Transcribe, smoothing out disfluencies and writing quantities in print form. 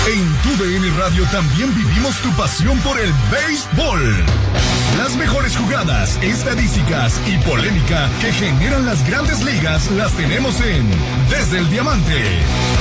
En TUDN Radio también vivimos tu pasión por el béisbol. Las mejores jugadas, estadísticas y polémica que generan las grandes ligas las tenemos en Desde el Diamante.